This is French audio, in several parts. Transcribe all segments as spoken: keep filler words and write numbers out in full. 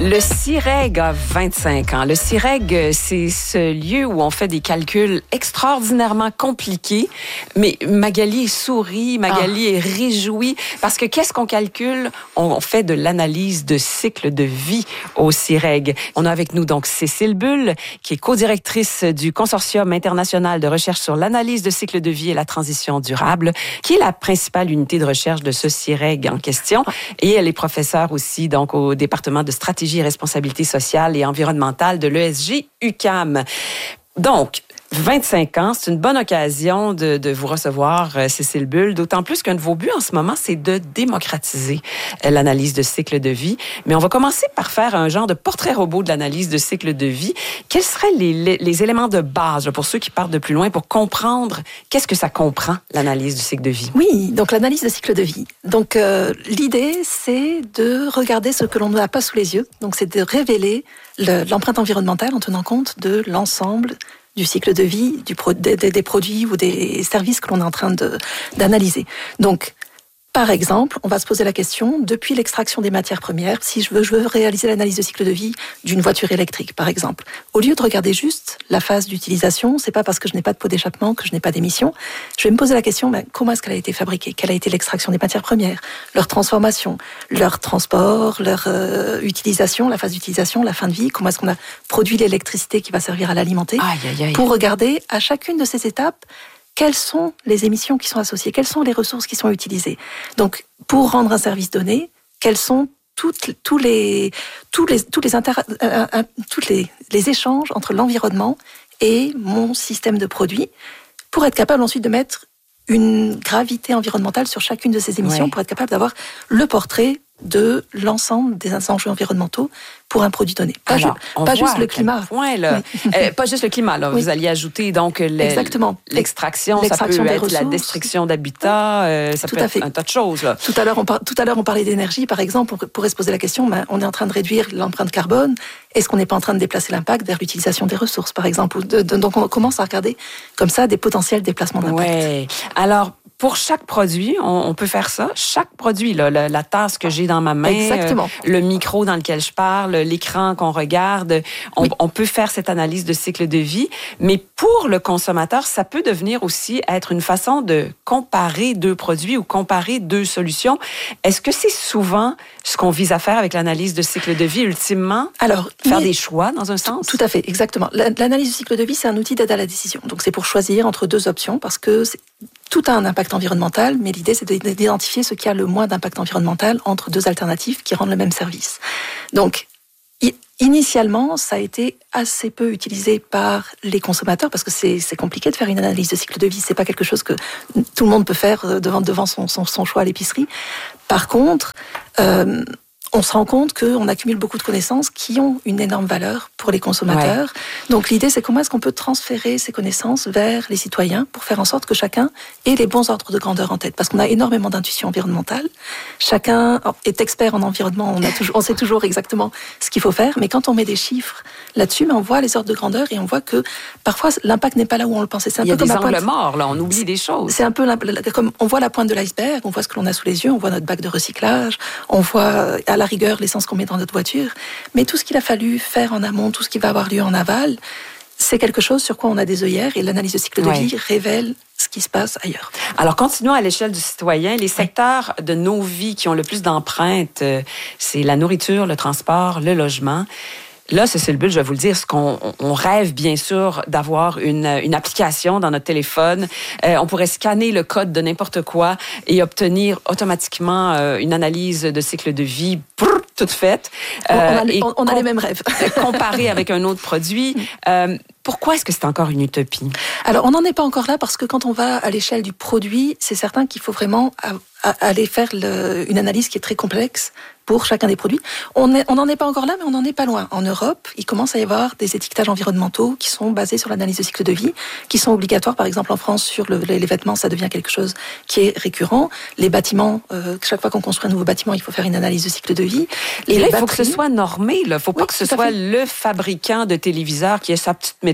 Le CIREG a vingt-cinq ans. Le CIREG, c'est ce lieu où on fait des calculs extraordinairement compliqués. Mais Magali sourit, Magali ah. est réjouie. Parce que qu'est-ce qu'on calcule? On fait de l'analyse de cycle de vie au CIREG. On a avec nous donc Cécile Bull, qui est co-directrice du Consortium international de recherche sur l'analyse de cycle de vie et la transition durable, qui est la principale unité de recherche de ce CIREG en question. Et elle est professeure aussi donc au département de stratégie et responsabilité sociale et environnementale de l'E S G U Q A M. Donc, vingt-cinq ans, c'est une bonne occasion de, de vous recevoir, Cécile Bull, d'autant plus qu'un de vos buts en ce moment, c'est de démocratiser l'analyse de cycle de vie. Mais on va commencer par faire un genre de portrait robot de l'analyse de cycle de vie. Quels seraient les, les, les éléments de base pour ceux qui partent de plus loin pour comprendre qu'est-ce que ça comprend, l'analyse du cycle de vie? Oui, donc l'analyse de cycle de vie. Donc euh, l'idée, c'est de regarder ce que l'on n'a pas sous les yeux. Donc c'est de révéler le, l'empreinte environnementale en tenant compte de l'ensemble du cycle de vie du pro, des, des produits ou des services que l'on est en train de, d'analyser. Donc, par exemple, on va se poser la question, depuis l'extraction des matières premières, si je veux, je veux réaliser l'analyse de cycle de vie d'une voiture électrique, par exemple. Au lieu de regarder juste la phase d'utilisation, c'est pas parce que je n'ai pas de pot d'échappement que je n'ai pas d'émissions. Je vais me poser la question, ben, comment est-ce qu'elle a été fabriquée? Quelle a été l'extraction des matières premières? Leur transformation, leur transport, leur euh, utilisation, la phase d'utilisation, la fin de vie, comment est-ce qu'on a produit l'électricité qui va servir à l'alimenter? Aïe, aïe, aïe. Pour regarder à chacune de ces étapes, quelles sont les émissions qui sont associées? Quelles sont les ressources qui sont utilisées? Donc, pour rendre un service donné, quels sont toutes, tous les, tous les, tous les, inter, euh, euh, tous les, les échanges entre l'environnement et mon système de produits, pour être capable ensuite de mettre une gravité environnementale sur chacune de ces émissions, ouais. pour être capable d'avoir le portrait de l'ensemble des enjeux environnementaux pour un produit donné. Pas, Alors, ju- pas juste le climat. Point, là. Oui. euh, pas juste le climat. Là. Oui. Vous alliez ajouter donc le, Exactement. l'extraction, l'extraction ça peut des être ressources. la destruction d'habitat, euh, ça tout peut à être fait. un tas de choses. Là. Tout à l'heure, on par... tout à l'heure, on parlait d'énergie, par exemple. On pourrait se poser la question, ben, on est en train de réduire l'empreinte carbone. Est-ce qu'on n'est pas en train de déplacer l'impact vers l'utilisation des ressources, par exemple? de, de, Donc, on commence à regarder comme ça des potentiels déplacements d'impact. Oui. Alors, pour chaque produit, on, on peut faire ça. Chaque produit, là, la, la tasse que j'ai dans ma main, Exactement. Euh, le micro dans lequel je parle, l'écran qu'on regarde, on, oui. on peut faire cette analyse de cycle de vie. Mais pour le consommateur, ça peut devenir aussi être une façon de comparer deux produits ou comparer deux solutions. Est-ce que c'est souvent ce qu'on vise à faire avec l'analyse de cycle de vie, ultimement? Alors, faire mais... des choix, dans un sens? Tout à fait, exactement. L'analyse du cycle de vie, c'est un outil d'aide à la décision. Donc, c'est pour choisir entre deux options, parce que c'est... tout a un impact environnemental, mais l'idée, c'est d'identifier ce qui a le moins d'impact environnemental entre deux alternatives qui rendent le même service. Donc, initialement, ça a été assez peu utilisé par les consommateurs parce que c'est, c'est compliqué de faire une analyse de cycle de vie. C'est pas quelque chose que tout le monde peut faire devant, devant son, son, son choix à l'épicerie. Par contre, euh, on se rend compte qu'on accumule beaucoup de connaissances qui ont une énorme valeur pour les consommateurs. Ouais. Donc l'idée, c'est comment est-ce qu'on peut transférer ces connaissances vers les citoyens pour faire en sorte que chacun ait les bons ordres de grandeur en tête. Parce qu'on a énormément d'intuition environnementale. Chacun est expert en environnement. On, a toujours, on sait toujours exactement ce qu'il faut faire. Mais quand on met des chiffres là-dessus, mais on voit les ordres de grandeur et on voit que parfois l'impact n'est pas là où on le pensait. C'est un Il y a peu des comme angles pointe... morts, là. On oublie des choses. C'est un peu la... comme on voit la pointe de l'iceberg, on voit ce que l'on a sous les yeux, on voit notre bac de recyclage, on voit à la rigueur l'essence qu'on met dans notre voiture, mais tout ce qu'il a fallu faire en amont, tout ce qui va avoir lieu en aval, c'est quelque chose sur quoi on a des œillères et l'analyse de cycle de ouais. vie révèle ce qui se passe ailleurs. Alors, continuons à l'échelle du citoyen. Les secteurs de nos vies qui ont le plus d'empreintes, c'est la nourriture, le transport, le logement. Là, Cécile Bull, je vais vous le dire, ce qu'on on rêve bien sûr d'avoir une, une application dans notre téléphone. Euh, on pourrait scanner le code de n'importe quoi et obtenir automatiquement euh, une analyse de cycle de vie brrr, toute faite. Euh, on a, et on, on a com- les mêmes rêves. Comparé avec un autre produit. Euh, pourquoi est-ce que c'est encore une utopie? Alors, on n'en est pas encore là parce que quand on va à l'échelle du produit, c'est certain qu'il faut vraiment à, à aller faire le, une analyse qui est très complexe pour chacun des produits. On n'en est pas encore là, mais on n'en est pas loin. En Europe, il commence à y avoir des étiquetages environnementaux qui sont basés sur l'analyse de cycle de vie, qui sont obligatoires. Par exemple, en France, sur le, les vêtements, ça devient quelque chose qui est récurrent. Les bâtiments, euh, chaque fois qu'on construit un nouveau bâtiment, il faut faire une analyse de cycle de vie. Et là, il faut que ce soit normé. Il ne faut pas oui, que ce soit le fabricant de téléviseurs qui ait sa petite méthode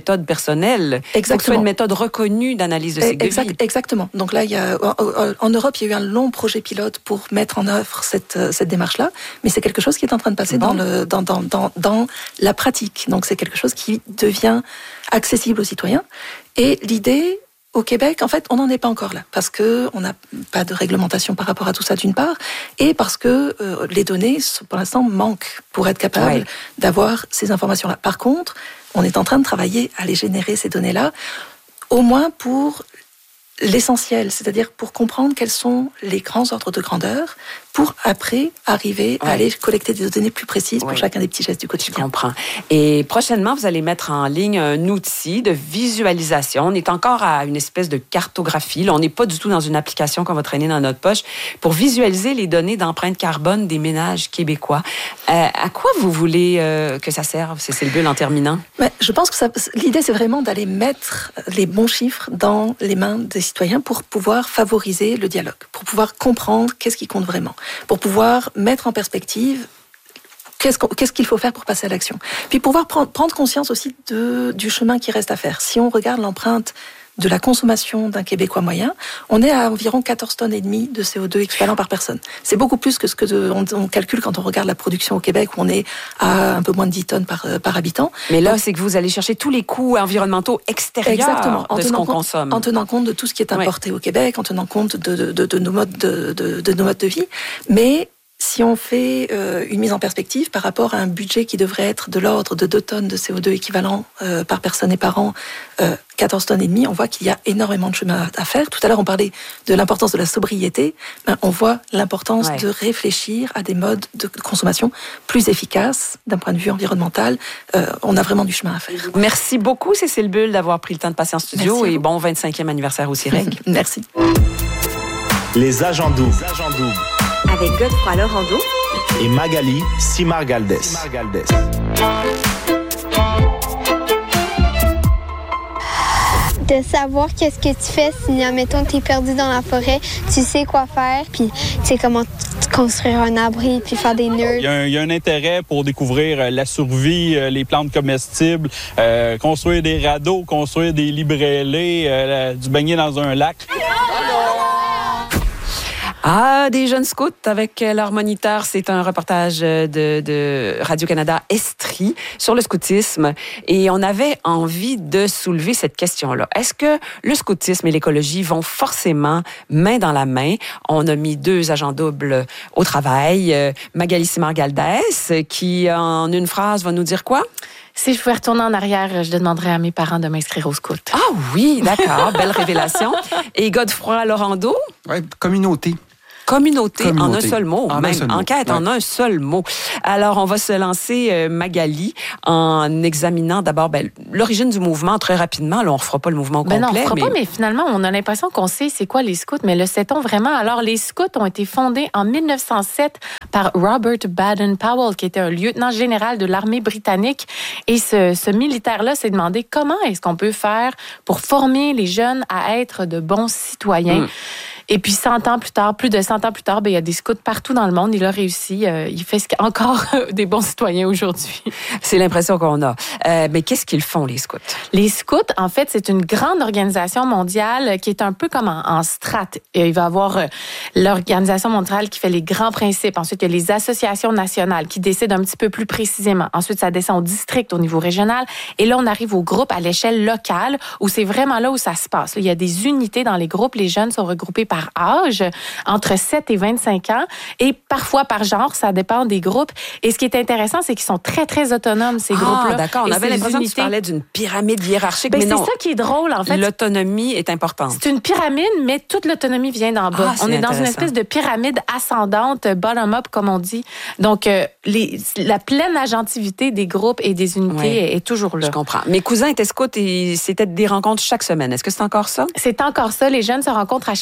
méthode personnelle. Exactement. Donc, c'est une méthode reconnue d'analyse de cycle de exact, vie. Exactement. Donc là, il y a, en Europe, il y a eu un long projet pilote pour mettre en œuvre cette, cette démarche-là, mais c'est quelque chose qui est en train de passer bon. dans, le, dans, dans, dans, dans la pratique. Donc c'est quelque chose qui devient accessible aux citoyens. Et l'idée, au Québec, en fait, on n'en est pas encore là, parce que on n'a pas de réglementation par rapport à tout ça d'une part, et parce que euh, les données, pour l'instant, manquent pour être capable ouais. d'avoir ces informations-là. Par contre, on est en train de travailler à les générer, ces données-là, au moins pour l'essentiel, c'est-à-dire pour comprendre quels sont les grands ordres de grandeur, pour après arriver ouais. à aller collecter des données plus précises pour ouais. chacun des petits gestes du quotidien. Je comprends. Et prochainement, vous allez mettre en ligne un outil de visualisation. On est encore à une espèce de cartographie. Là, on n'est pas du tout dans une application qu'on va traîner dans notre poche pour visualiser les données d'empreinte carbone des ménages québécois. Euh, à quoi vous voulez euh, que ça serve, Cécile Bull, en terminant? Mais je pense que ça, l'idée, c'est vraiment d'aller mettre les bons chiffres dans les mains des citoyens pour pouvoir favoriser le dialogue, pour pouvoir comprendre qu'est-ce qui compte vraiment, pour pouvoir mettre en perspective qu'est-ce, qu'est-ce qu'il faut faire pour passer à l'action. Puis pouvoir prendre, prendre conscience aussi de, du chemin qui reste à faire. Si on regarde l'empreinte de la consommation d'un Québécois moyen, on est à environ quatorze tonnes et demie de C O deux équivalent par personne. C'est beaucoup plus que ce que de, on, on calcule quand on regarde la production au Québec, où on est à un peu moins de dix tonnes par, par habitant. Mais là, donc, c'est que vous allez chercher tous les coûts environnementaux extérieurs exactement, en de ce qu'on compte, consomme. En tenant compte de tout ce qui est importé ouais. au Québec, en tenant compte de, de, de, de, nos, modes de, de, de nos modes de vie. Mais si on fait euh, une mise en perspective par rapport à un budget qui devrait être de l'ordre de deux tonnes de C O deux équivalent euh, par personne et par an, euh, quatorze tonnes et demie, on voit qu'il y a énormément de chemin à faire. Tout à l'heure, on parlait de l'importance de la sobriété. Ben, on voit l'importance ouais. de réfléchir à des modes de consommation plus efficaces d'un point de vue environnemental. Euh, on a vraiment du chemin à faire. Merci beaucoup, Cécile Bull, d'avoir pris le temps de passer en studio. Merci et bon vingt-cinquième anniversaire au C I R E G. Merci. Les agents doubles. Avec Godefroy Lorando et Magali Simard-Galdès. De savoir qu'est-ce que tu fais si, admettons, t'es perdu dans la forêt, tu sais quoi faire, puis tu sais comment construire un abri, puis faire des nœuds. Il y a un, il y a un intérêt pour découvrir la survie, les plantes comestibles, euh, construire des radeaux, construire des librairies, euh, du baigner dans un lac. Ah, des jeunes scouts avec leur moniteur. C'est un reportage de, de Radio-Canada Estrie sur le scoutisme. Et on avait envie de soulever cette question-là. Est-ce que le scoutisme et l'écologie vont forcément main dans la main? On a mis deux agents doubles au travail. Magali Simard-Galdès, qui en une phrase va nous dire quoi? Si je pouvais retourner en arrière, je demanderais à mes parents de m'inscrire au scout. Ah oui, d'accord. Belle révélation. Et Godefroy Lorando? Oui, communauté. Communauté, Communauté, en un seul mot, en même un seul mot. enquête ouais. en un seul mot. Alors, on va se lancer, euh, Magali, en examinant d'abord ben, l'origine du mouvement très rapidement. Là, on ne refera pas le mouvement au ben complet. Non, on ne refera mais... pas, mais finalement, on a l'impression qu'on sait c'est quoi les scouts, mais le sait-on vraiment? Alors, les scouts ont été fondés en mille neuf cent sept par Robert Baden-Powell, qui était un lieutenant général de l'armée britannique. Et ce, ce militaire-là s'est demandé comment est-ce qu'on peut faire pour former les jeunes à être de bons citoyens. Mmh. Et puis, cent ans plus tard, plus de cent ans plus tard, ben, il y a des scouts partout dans le monde. Il a réussi. Euh, il fait encore des bons citoyens aujourd'hui. C'est l'impression qu'on a. Euh, mais qu'est-ce qu'ils font, les scouts? Les scouts, en fait, c'est une grande organisation mondiale qui est un peu comme en, en strate. Il va y avoir euh, l'organisation mondiale qui fait les grands principes. Ensuite, il y a les associations nationales qui décident un petit peu plus précisément. Ensuite, ça descend au district, au niveau régional. Et là, on arrive au groupe à l'échelle locale où c'est vraiment là où ça se passe. Il y a des unités dans les groupes. Les jeunes sont regroupés par âge, entre sept et vingt-cinq ans, et parfois par genre, ça dépend des groupes. Et ce qui est intéressant, c'est qu'ils sont très, très autonomes, ces ah, groupes-là. Ah, d'accord. On et avait l'impression unités... que tu parlais d'une pyramide hiérarchique, ben, mais non. C'est ça qui est drôle, en fait. L'autonomie est importante. C'est une pyramide, mais toute l'autonomie vient d'en bas. Ah, on est dans une espèce de pyramide ascendante, bottom-up, comme on dit. Donc, euh, les, la pleine agentivité des groupes et des unités oui, est, est toujours là. Je comprends. Mes cousins étaient scouts et c'était des rencontres chaque semaine. Est-ce que c'est encore ça? C'est encore ça. Les jeunes se rencontrent à chaque semaine.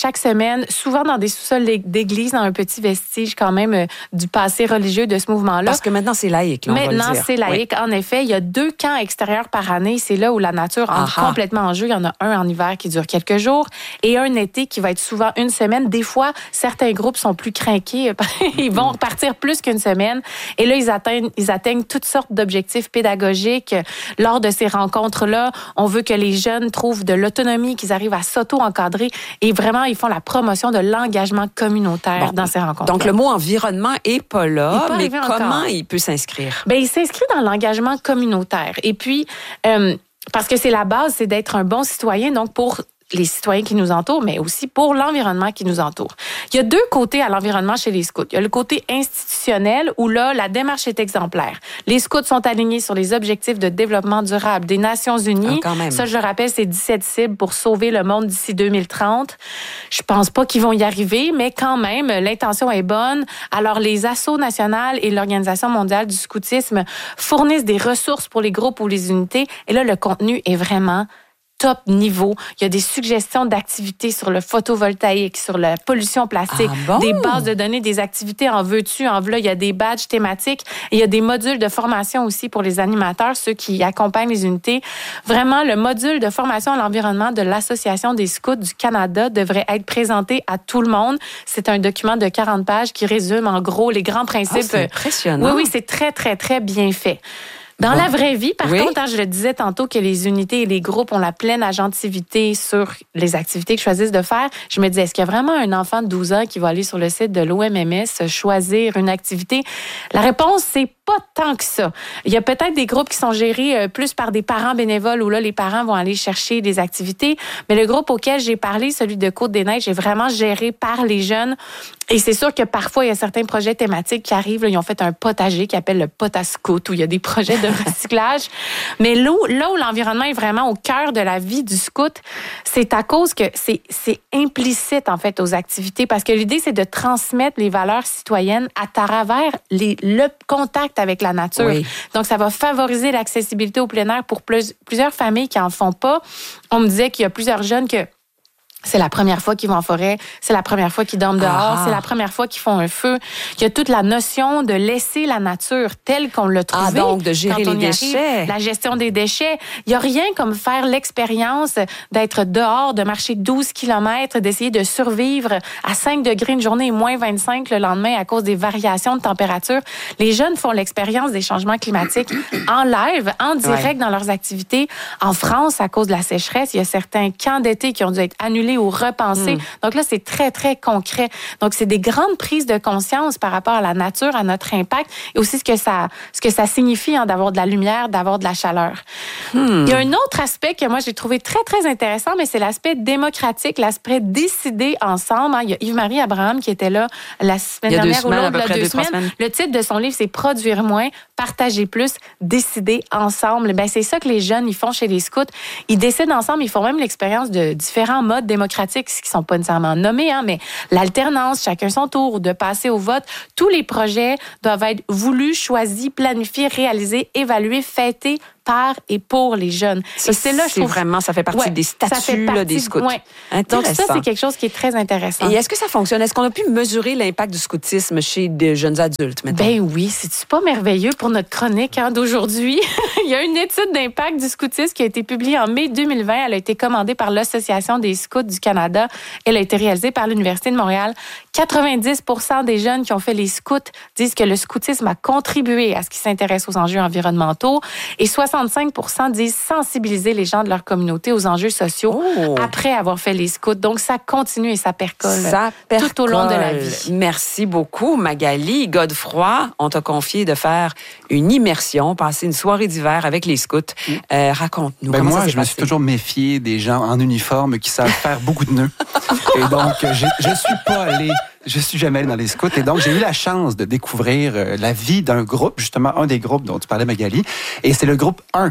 semaine, souvent dans des sous-sols d'église, dans un petit vestige quand même euh, du passé religieux de ce mouvement-là. Parce que maintenant, c'est laïque, là, on Maintenant, va le dire. c'est laïque. Oui. En effet, il y a deux camps extérieurs par année. C'est là où la nature entre Aha. complètement en jeu. Il y en a un en hiver qui dure quelques jours et un été qui va être souvent une semaine. Des fois, certains groupes sont plus crinqués. Ils vont repartir plus qu'une semaine. Et là, ils atteignent, ils atteignent toutes sortes d'objectifs pédagogiques. Lors de ces rencontres-là, on veut que les jeunes trouvent de l'autonomie, qu'ils arrivent à s'auto-encadrer et vraiment, ils font la promotion de l'engagement communautaire bon, dans ces rencontres. Donc, le mot environnement est pas là, pas mais comment encore. il peut s'inscrire? Bien, il s'inscrit dans l'engagement communautaire. Et puis, euh, parce que c'est la base, c'est d'être un bon citoyen, donc pour les citoyens qui nous entourent, mais aussi pour l'environnement qui nous entoure. Il y a deux côtés à l'environnement chez les scouts. Il y a le côté institutionnel où là, la démarche est exemplaire. Les scouts sont alignés sur les objectifs de développement durable des Nations Unies. Ah, quand même. Ça, je le rappelle, c'est dix-sept cibles pour sauver le monde d'ici deux mille trente. Je pense pas qu'ils vont y arriver, mais quand même, l'intention est bonne. Alors, les assos nationales et l'Organisation mondiale du scoutisme fournissent des ressources pour les groupes ou les unités. Et là, le contenu est vraiment top niveau. Il y a des suggestions d'activités sur le photovoltaïque, sur la pollution plastique, ah bon? des bases de données, des activités en veux-tu, en v'là. Il y a des badges thématiques. Et il y a des modules de formation aussi pour les animateurs, ceux qui accompagnent les unités. Vraiment, le module de formation à l'environnement de l'Association des scouts du Canada devrait être présenté à tout le monde. C'est un document de quarante pages qui résume en gros les grands principes. Oh, c'est impressionnant. Oui, oui, c'est très, très, très bien fait. Dans bon. la vraie vie, par oui. contre, hein, je le disais tantôt que les unités et les groupes ont la pleine agentivité sur les activités qu'ils choisissent de faire. Je me disais, est-ce qu'il y a vraiment un enfant de douze ans qui va aller sur le site de l'O M M S choisir une activité? La réponse, c'est pas tant que ça. Il y a peut-être des groupes qui sont gérés plus par des parents bénévoles où là, les parents vont aller chercher des activités. Mais le groupe auquel j'ai parlé, celui de Côte-des-Neiges, est vraiment géré par les jeunes. Et c'est sûr que parfois, il y a certains projets thématiques qui arrivent. Là, ils ont fait un potager qui appelle le Potascout, où il y a des projets de recyclage. Mais là où, là où l'environnement est vraiment au cœur de la vie du scout, c'est à cause que c'est, c'est implicite, en fait, aux activités. Parce que l'idée, c'est de transmettre les valeurs citoyennes à travers les, le contact avec la nature. Oui. Donc, ça va favoriser l'accessibilité au plein air pour plus, plusieurs familles qui en font pas. On me disait qu'il y a plusieurs jeunes que c'est la première fois qu'ils vont en forêt, c'est la première fois qu'ils dorment dehors, ah. c'est la première fois qu'ils font un feu. Il y a toute la notion de laisser la nature telle qu'on l'a trouvée. Ah, donc de gérer les déchets. Arrive, la gestion des déchets. Il n'y a rien comme faire l'expérience d'être dehors, de marcher douze kilomètres, d'essayer de survivre à cinq degrés une journée et moins vingt-cinq le lendemain à cause des variations de température. Les jeunes font l'expérience des changements climatiques en live, en direct ouais. dans leurs activités. En France, à cause de la sécheresse, il y a certains camps d'été qui ont dû être annulés ou repensés. Mmh. Donc là, c'est très, très concret. Donc, c'est des grandes prises de conscience par rapport à la nature, à notre impact et aussi ce que ça, ce que ça signifie hein, d'avoir de la lumière, d'avoir de la chaleur. Mmh. Il y a un autre aspect que moi, j'ai trouvé très, très intéressant, mais c'est l'aspect démocratique, l'aspect décider ensemble. Hein. Il y a Yves-Marie Abraham qui était là la semaine dernière ou l'autre, il y a deux semaines. semaines. Le titre de son livre, c'est « Produire moins, partager plus, décider ensemble ». Ben, c'est ça que les jeunes, ils font chez les scouts. Ils décident ensemble, ils font même l'expérience de différents modes démocratiques qui ne sont pas nécessairement nommés, hein, mais l'alternance, chacun son tour, de passer au vote. Tous les projets doivent être voulus, choisis, planifiés, réalisés, évalués, fêtés par et pour les jeunes. Ça, et c'est là, je trouve vraiment, ça fait partie ouais, des statuts partie, là, des scouts. Ouais. Donc ça, c'est quelque chose qui est très intéressant. Et est-ce que ça fonctionne? Est-ce qu'on a pu mesurer l'impact du scoutisme chez des jeunes adultes, mettons? Ben oui, c'est-tu pas merveilleux pour notre chronique hein, d'aujourd'hui? Il y a une étude d'impact du scoutisme qui a été publiée en mai deux mille vingt. Elle a été commandée par l'Association des scouts du Canada. Elle a été réalisée par l'Université de Montréal. quatre-vingt-dix pour cent des jeunes qui ont fait les scouts disent que le scoutisme a contribué à ce qu'ils s'intéressent aux enjeux environnementaux et soixante-cinq pour cent disent sensibiliser les gens de leur communauté aux enjeux sociaux oh. après avoir fait les scouts. Donc, ça continue et ça percole, ça percole tout au long de la vie. Merci beaucoup, Magali. Godefroy, on t'a confié de faire une immersion, passer une soirée d'hiver avec les scouts. Mm. Euh, raconte-nous ben comment moi, ça s'est je me passé? suis toujours méfié des gens en uniforme qui savent faire beaucoup de nœuds. Et donc, je ne suis pas allé... Je suis jamais allé dans les scouts et donc j'ai eu la chance de découvrir la vie d'un groupe, justement un des groupes dont tu parlais, Magali, et c'est le groupe un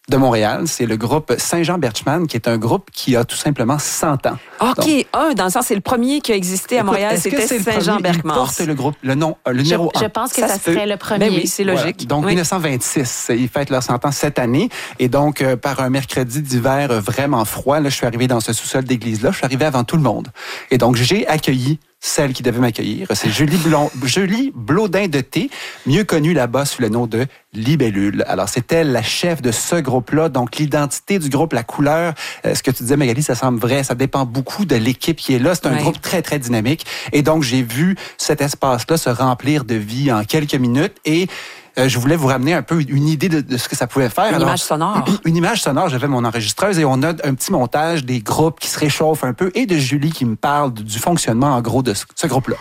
de Montréal. C'est le groupe Saint-Jean-Berchmans, qui est un groupe qui a tout simplement cent ans. OK, Donc, un, dans le sens, c'est le premier qui a existé à écoute, Montréal, est-ce que c'était c'est le premier? Saint-Jean-Berchmans. Il porte le groupe, le nom, le Je, numéro un. je pense que ça, Ça se serait peut. le premier. Ben oui, c'est logique. Voilà. Donc, Oui. dix-neuf cent vingt-six, ils fêtent leurs cent ans cette année. Et donc, euh, par un mercredi d'hiver euh, vraiment froid, là, je suis arrivé dans ce sous-sol d'église-là. Je suis arrivé avant tout le monde. Et donc, j'ai accueilli celle qui devait m'accueillir. C'est Julie, Blon- Julie Blodin de Thé, mieux connue là-bas sous le nom de Libellule. Alors, c'est elle la chef de ce groupe-là. Donc, l'identité du groupe, la couleur, euh, ce que tu disais, Magali, ça semble vrai. Ça dépend beaucoup de l'équipe qui est là. C'est un Ouais. groupe très, très dynamique. Et donc, j'ai vu cet espace-là se remplir de vie en quelques minutes. Et Euh, je voulais vous ramener un peu une idée de, de ce que ça pouvait faire. Une Alors, image sonore. Une image sonore. J'avais mon enregistreuse et on a un petit montage des groupes qui se réchauffent un peu et de Julie qui me parle du, du fonctionnement en gros de ce, ce groupe-là.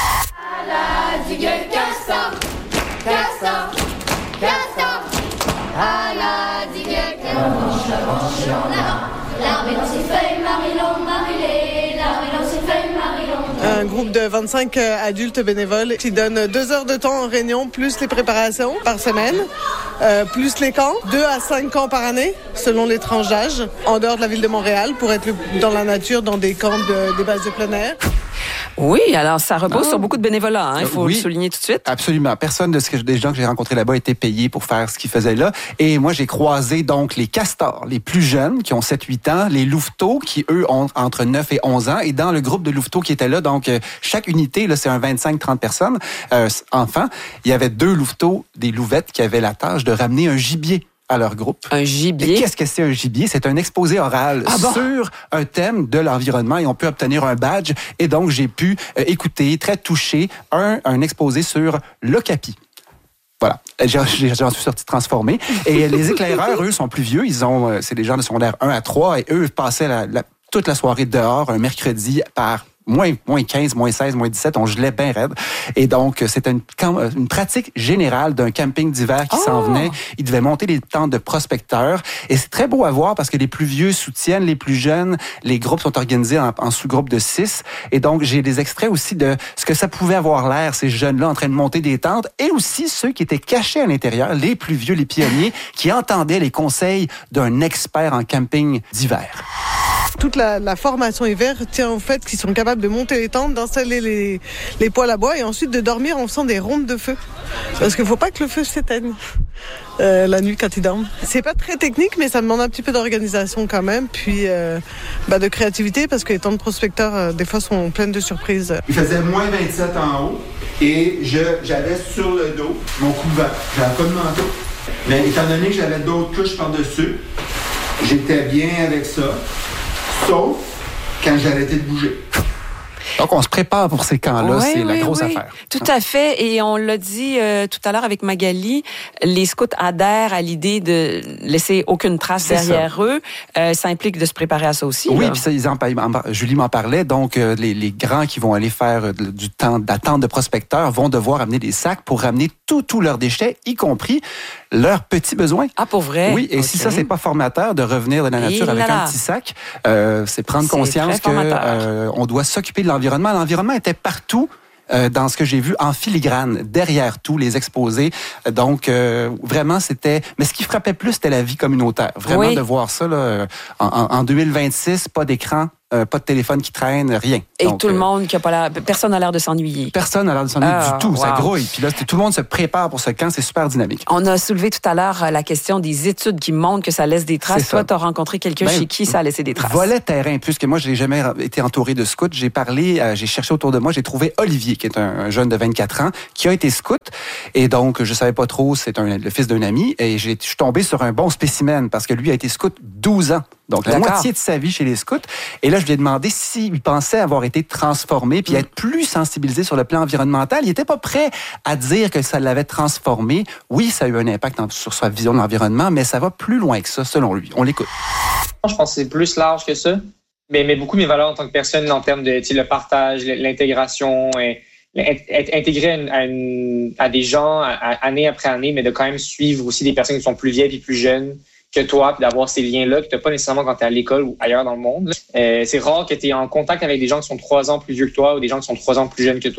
À la digue, castor, castor, castor. À la digue, castor. On mange la branche en avant. L'arbre est dans ses feuilles, Marilon, Marilé. L'arbre est dans ses feuilles, Marilon. Un groupe de vingt-cinq adultes bénévoles qui donnent deux heures de temps en réunion, plus les préparations par semaine, euh, plus les camps, deux à cinq camps par année, selon les tranches d'âge, en dehors de la ville de Montréal, pour être dans la nature, dans des camps, de, des bases de plein air. Oui, alors ça repose ah. sur beaucoup de bénévolat, hein, il faut oui, le souligner tout de suite. Absolument. Personne de ce que, des gens que j'ai rencontrés là-bas était payé pour faire ce qu'ils faisaient là. Et moi, j'ai croisé donc les castors, les plus jeunes, qui ont sept huit ans, les louveteaux, qui eux ont entre neuf et onze ans. Et dans le groupe de louveteaux qui était là, donc chaque unité, là, c'est un vingt-cinq trente personnes, euh, enfants, il y avait deux louveteaux, des louvettes, qui avaient la tâche de ramener un gibier à leur groupe. Un gibier. Et qu'est-ce que c'est un gibier? C'est un exposé oral ah bon? sur un thème de l'environnement et on peut obtenir un badge. Et donc, j'ai pu euh, écouter, très touché, un, un exposé sur l'ocapi. Voilà. J'en suis sorti transformé. Et les éclaireurs, eux, sont plus vieux. Ils ont, euh, c'est des gens de secondaire un à trois et eux passaient la, la, toute la soirée dehors, un mercredi par Moins, moins quinze, moins seize, moins dix-sept, on gelait bien raide. Et donc, c'était une, une pratique générale d'un camping d'hiver qui oh! s'en venait. Ils devaient monter des tentes de prospecteurs. Et c'est très beau à voir parce que les plus vieux soutiennent les plus jeunes. Les groupes sont organisés en, en sous-groupes de six. Et donc, j'ai des extraits aussi de ce que ça pouvait avoir l'air, ces jeunes-là en train de monter des tentes. Et aussi ceux qui étaient cachés à l'intérieur, les plus vieux, les pionniers, qui entendaient les conseils d'un expert en camping d'hiver. Toute la, la formation hiver tient au fait qu'ils sont capables de monter les tentes, d'installer les, les poêles à bois et ensuite de dormir en faisant des rondes de feu. Parce qu'il ne faut pas que le feu s'éteigne euh, la nuit quand ils dorment. C'est pas très technique, mais ça demande un petit peu d'organisation quand même, puis euh, bah de créativité parce que les tentes de prospecteurs, euh, des fois, sont pleines de surprises. Il faisait moins vingt-sept en haut et je, j'avais sur le dos mon couvert. J'avais pas de manteau. Mais étant donné que j'avais d'autres couches par-dessus, j'étais bien avec ça. Sauf quand j'ai arrêté de bouger. Donc, on se prépare pour ces camps-là. Oui, c'est oui, la grosse oui. affaire. Tout à fait. Et on l'a dit euh, tout à l'heure avec Magali, les scouts adhèrent à l'idée de laisser aucune trace c'est derrière ça. eux. Euh, ça implique de se préparer à ça aussi. Oui, là. puis ça, ils en, Julie m'en parlait. Donc, euh, les, les grands qui vont aller faire du temps d'attente de prospecteurs vont devoir amener des sacs pour ramener tous tout leurs déchets, y compris leurs petits besoins. Ah, pour vrai? Oui, et okay. si ça, c'est pas formateur de revenir de la nature et avec là. un petit sac, euh, c'est prendre c'est conscience que euh, on doit s'occuper de l'environnement. L'environnement était partout. Euh, dans ce que j'ai vu en filigrane, derrière tout, les exposés. Donc, euh, vraiment, c'était... Mais ce qui frappait plus, c'était la vie communautaire. Vraiment, oui. de voir ça là, en, en deux mille vingt-six, pas d'écran, euh, pas de téléphone qui traîne, rien. Et Donc, tout le monde qui a pas l'air... Personne n'a l'air de s'ennuyer. Personne n'a l'air de s'ennuyer ah, du tout. Wow. Ça grouille. Puis là, tout le monde se prépare pour ce camp. C'est super dynamique. On a soulevé tout à l'heure la question des études qui montrent que ça laisse des traces. Toi, tu as rencontré quelqu'un ben, chez qui ça a laissé des traces? Volet terrain, puisque moi, je n'ai jamais été entouré de scouts. J'ai parlé, euh, j'ai cherché autour de moi, j'ai trouvé Olivier, qui est un, un jeune de vingt-quatre ans, qui a été scout. Et donc, je savais pas trop, c'est un, le fils d'un ami. Et j'ai, je suis tombé sur un bon spécimen, parce que lui a été scout douze ans. Donc, la D'accord. moitié de sa vie chez les scouts. Et là, je lui ai demandé s'il pensait avoir été transformé puis mmh. être plus sensibilisé sur le plan environnemental. Il n'était pas prêt à dire que ça l'avait transformé. Oui, ça a eu un impact sur sa vision de l'environnement, mais ça va plus loin que ça, selon lui. On l'écoute. Je pense que c'est plus large que ça. Mais, mais beaucoup de mes valeurs en tant que personne, en termes de le partage, l'intégration, et être intégré à, une, à, une, à des gens à, à, année après année, mais de quand même suivre aussi des personnes qui sont plus vieilles et plus jeunes que toi, puis d'avoir ces liens-là que tu n'as pas nécessairement quand tu es à l'école ou ailleurs dans le monde. Euh, c'est rare que tu es en contact avec des gens qui sont trois ans plus vieux que toi ou des gens qui sont trois ans plus jeunes que toi.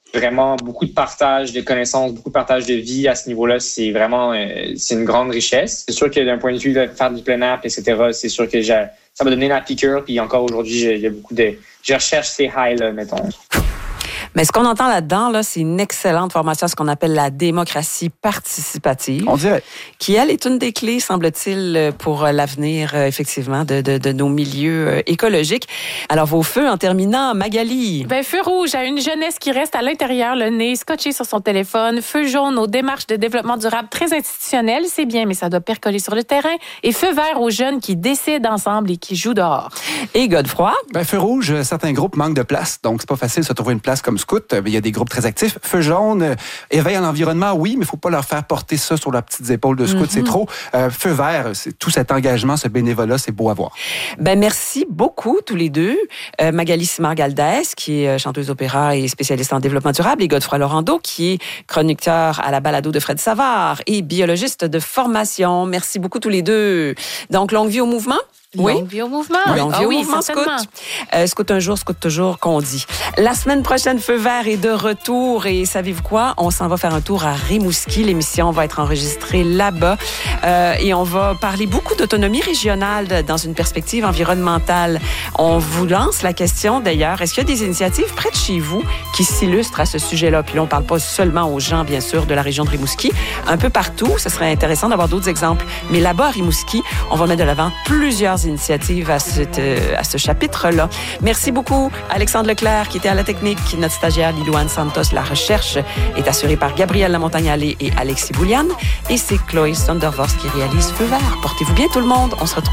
vraiment beaucoup de partage de connaissances, beaucoup de partage de vie à ce niveau-là. C'est vraiment euh, c'est une grande richesse. C'est sûr que d'un point de vue de faire du plein air, et cetera, c'est sûr que j'ai, ça m'a donné la piqûre. Puis encore aujourd'hui, il y a beaucoup de... Je recherche ces highs-là, mettons. Mais ce qu'on entend là-dedans, là, c'est une excellente formation à ce qu'on appelle la démocratie participative. On dirait. Qui, elle, est une des clés, semble-t-il, pour l'avenir, effectivement, de, de, de nos milieux écologiques. Alors, vos feux, en terminant, Magali. Ben, feu rouge à une jeunesse qui reste à l'intérieur, le nez scotché sur son téléphone. Feu jaune aux démarches de développement durable très institutionnelles, c'est bien, mais ça doit percoler sur le terrain. Et feu vert aux jeunes qui décident ensemble et qui jouent dehors. Et Godefroy? Ben, feu rouge, certains groupes manquent de place, donc c'est pas facile de se trouver une place comme scout. Il y a des groupes très actifs. Feu jaune, euh, éveil à l'environnement, oui, mais il faut pas leur faire porter ça sur leurs petites épaules de scout, mm-hmm. c'est trop. Euh, feu vert, c'est tout cet engagement, ce bénévolat, c'est beau à voir. Ben merci beaucoup tous les deux. Euh, Magali Simard-Galdès, qui est chanteuse d'opéra et spécialiste en développement durable, et Godefroy Laurando, qui est chroniqueur à la balado de Fred Savard et biologiste de formation. Merci beaucoup tous les deux. Donc, longue vie au mouvement. Oui. Longue vie au mouvement. Oui. Longue vie ah au oui, mouvement scout. Euh, scout un jour, scout toujours, qu'on dit. La semaine prochaine, Feu vert est de retour. Et savez-vous quoi? On s'en va faire un tour à Rimouski. L'émission va être enregistrée là-bas. Euh, et on va parler beaucoup d'autonomie régionale dans une perspective environnementale. On vous lance la question, d'ailleurs, est-ce qu'il y a des initiatives près de chez vous qui s'illustrent à ce sujet-là? Puis là, on ne parle pas seulement aux gens, bien sûr, de la région de Rimouski. Un peu partout, ce serait intéressant d'avoir d'autres exemples. Mais là-bas, à Rimouski, on va mettre de l'avant plusieurs initiatives à, cette, à ce chapitre-là. Merci beaucoup, Alexandre Leclerc, qui était à la technique, notre stagiaire Lilouane Santos. La recherche est assurée par Gabrielle Lamontagne-Allé et Alexis Bouliane. Et c'est Chloé Sondervorst qui réalise Feu vert. Portez-vous bien, tout le monde. On se retrouve